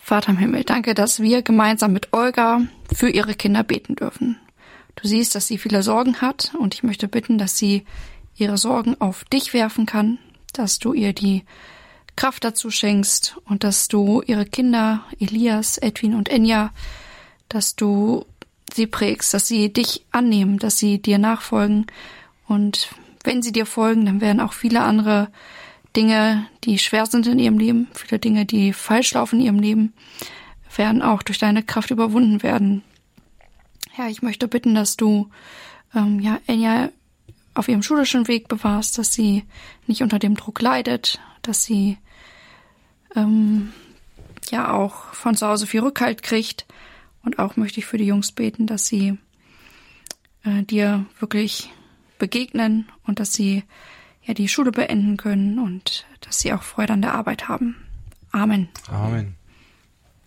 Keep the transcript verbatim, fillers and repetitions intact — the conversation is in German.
Vater im Himmel, danke, dass wir gemeinsam mit Olga für ihre Kinder beten dürfen. Du siehst, dass sie viele Sorgen hat und ich möchte bitten, dass sie ihre Sorgen auf dich werfen kann, dass du ihr die Kraft dazu schenkst und dass du ihre Kinder, Elias, Edwin und Enja, dass du sie prägst, dass sie dich annehmen, dass sie dir nachfolgen. Und wenn sie dir folgen, dann werden auch viele andere Dinge, die schwer sind in ihrem Leben, viele Dinge, die falsch laufen in ihrem Leben, werden auch durch deine Kraft überwunden werden. Ja, ich möchte bitten, dass du ähm, ja, Enja auf ihrem schulischen Weg bewahrst, dass sie nicht unter dem Druck leidet, dass sie ähm, ja auch von zu Hause viel Rückhalt kriegt. Und auch möchte ich für die Jungs beten, dass sie äh, dir wirklich begegnen und dass sie ja die Schule beenden können und dass sie auch Freude an der Arbeit haben. Amen. Amen.